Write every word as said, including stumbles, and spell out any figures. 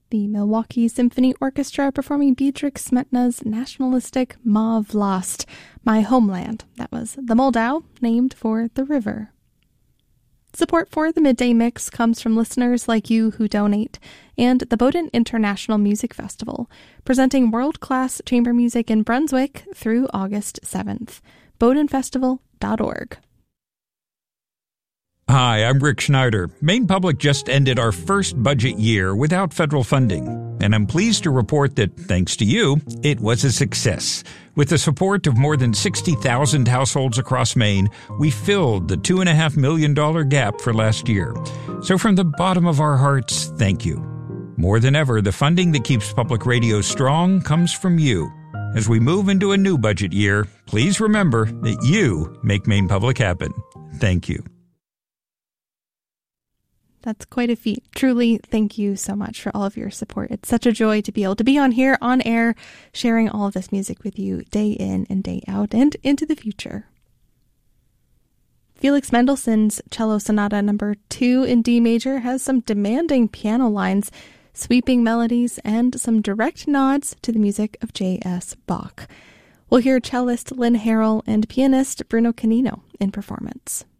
The Milwaukee Symphony Orchestra performing Beatrix Smetna's nationalistic Ma Vlast, My Homeland. That was the Moldau, named for the river. Support for the Midday Mix comes from listeners like you who donate, and the Bowdoin International Music Festival, presenting world-class chamber music in Brunswick through August seventh. bowdoin festival dot org. Hi, I'm Rick Schneider. Maine Public just ended our first budget year without federal funding, and I'm pleased to report that, thanks to you, it was a success. With the support of more than sixty thousand households across Maine, we filled the two point five million dollars gap for last year. So from the bottom of our hearts, thank you. More than ever, the funding that keeps public radio strong comes from you. As we move into a new budget year, please remember that you make Maine Public happen. Thank you. That's quite a feat. Truly, thank you so much for all of your support. It's such a joy to be able to be on here, on air, sharing all of this music with you day in and day out and into the future. Felix Mendelssohn's Cello Sonata number two in D major has some demanding piano lines, sweeping melodies, and some direct nods to the music of J S Bach. We'll hear cellist Lynn Harrell and pianist Bruno Canino in performance.